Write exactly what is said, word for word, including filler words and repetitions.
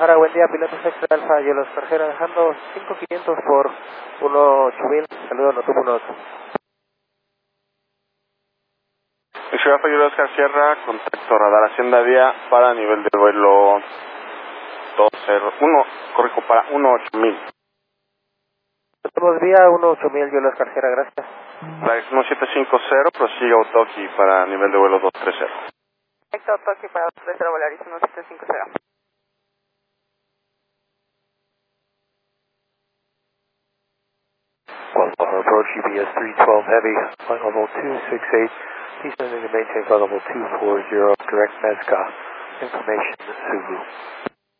Guadalajara, buen día, piloto Extra Alfa, yo los Carjera, dejando cinco mil quinientos por uno ocho mil, saludos, no tuvo unos. Extra Alfa, yo los Sierra, contacto radar Hacienda Vía para nivel de vuelo dos cero uno, corrijo para uno ocho mil. Estamos vía uno ocho mil, yo los Carjera, gracias. Flight uno siete cinco cero, prosigue Autoki para nivel de vuelo dos tres cero. Perfecto, Autoki para dos tres cero, Volaris uno siete cinco cero. One approach U B S three twelve Heavy, flight level two six eight, descending to maintain flight level two four zero, direct Mezca, information Zulu.